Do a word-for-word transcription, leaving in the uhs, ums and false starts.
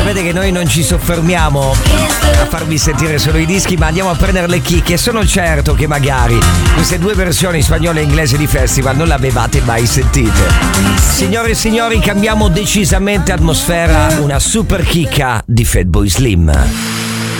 Sapete che noi non ci soffermiamo a farvi sentire solo i dischi, ma andiamo a prendere le chicche. Sono certo che magari queste due versioni, spagnola e inglese di Festival, non le avevate mai sentite. Signore e signori, cambiamo decisamente atmosfera. Una super chicca di Fatboy Slim.